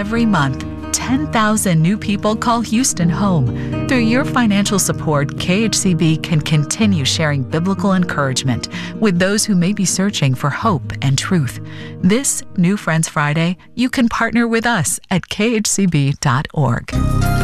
Every month, 10,000 new people call Houston home. Through your financial support, KHCB can continue sharing biblical encouragement with those who may be searching for hope and truth. This New Friends Friday, you can partner with us at khcb.org.